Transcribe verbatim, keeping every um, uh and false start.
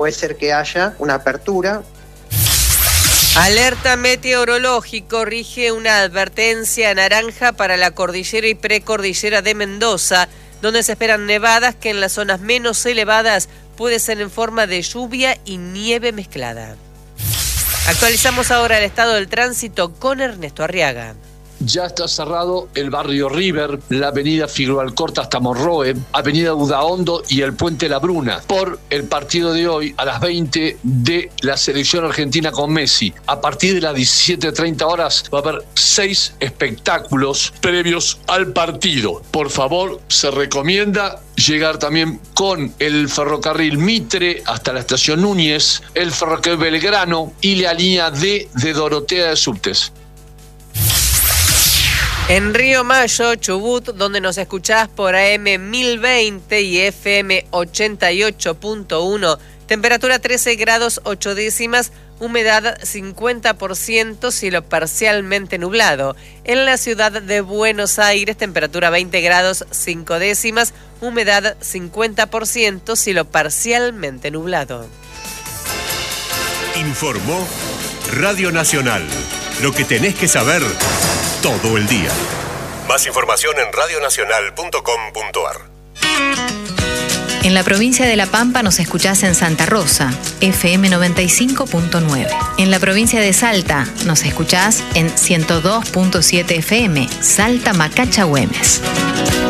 puede ser que haya una apertura. Alerta meteorológico, rige una advertencia naranja para la cordillera y precordillera de Mendoza, donde se esperan nevadas que en las zonas menos elevadas puede ser en forma de lluvia y nieve mezclada. Actualizamos ahora el estado del tránsito con Ernesto Arriaga. Ya está cerrado el barrio River, la avenida Figueroa Alcorta hasta Monroe, avenida Udaondo y el puente La Bruna, por el partido de hoy a las veinte de la selección argentina con Messi. A partir de las diecisiete treinta horas va a haber seis espectáculos previos al partido. Por favor, se recomienda llegar también con el ferrocarril Mitre hasta la estación Núñez, el ferrocarril Belgrano y la línea D de Dorotea de Subtes. En Río Mayo, Chubut, donde nos escuchás por A M mil veinte y F M ochenta y ocho punto uno, temperatura trece grados ocho décimas, humedad cincuenta por ciento, cielo parcialmente nublado. En la ciudad de Buenos Aires, temperatura veinte grados cinco décimas, humedad cincuenta por ciento, cielo parcialmente nublado. Informó Radio Nacional. Lo que tenés que saber todo el día. Más información en radio nacional punto com punto a r. En la provincia de La Pampa nos escuchás en Santa Rosa, F M noventa y cinco punto nueve. En la provincia de Salta nos escuchás en ciento dos punto siete F M, Salta Macacha Güemes.